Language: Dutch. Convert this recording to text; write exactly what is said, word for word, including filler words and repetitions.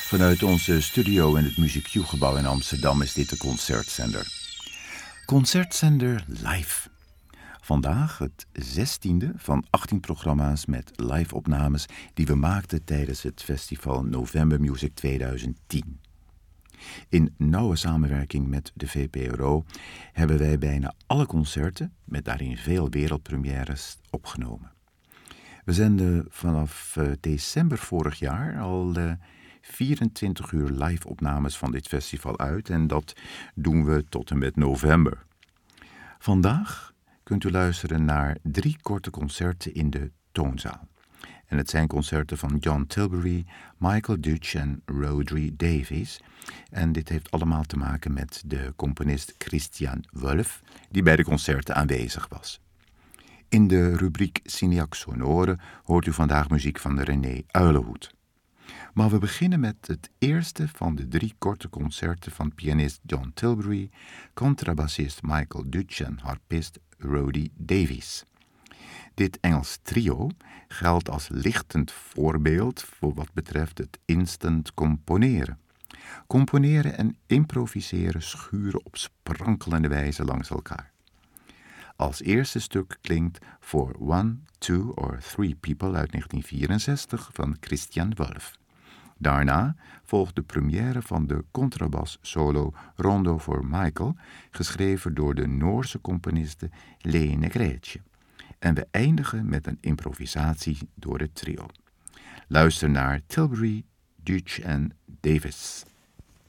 Vanuit onze studio in het Music Q-gebouw in Amsterdam is dit de Concertzender. Concertzender Live. Vandaag het zestiende van achttien programma's met live-opnames die we maakten tijdens het festival November Music tweeduizend tien. In nauwe samenwerking met de V P R O hebben wij bijna alle concerten, met daarin veel wereldpremières, opgenomen. We zenden vanaf uh, december vorig jaar al uh, vierentwintig uur live-opnames van dit festival uit en dat doen we tot en met november. Vandaag kunt u luisteren naar drie korte concerten in de Toonzaal. En het zijn concerten van John Tilbury, Michael Dutch en Rhodri Davies. En dit heeft allemaal te maken met de componist Christian Wolff, die bij de concerten aanwezig was. In de rubriek Cineac Sonore hoort u vandaag muziek van René Uilenhoed. Maar we beginnen met het eerste van de drie korte concerten van pianist John Tilbury, contrabassist Michael Dutch en harpist Rhodri Davies. Dit Engels trio geldt als lichtend voorbeeld voor wat betreft het instant componeren. Componeren en improviseren schuren op sprankelende wijze langs elkaar. Als eerste stuk klinkt For One, Two or Three People uit negentien vierenzestig van Christian Wolff. Daarna volgt de première van de contrabas solo Rondo for Michael, geschreven door de Noorse componiste Lene Grätje. En we eindigen met een improvisatie door het trio. Luister naar Tilbury, Dutch en Davies.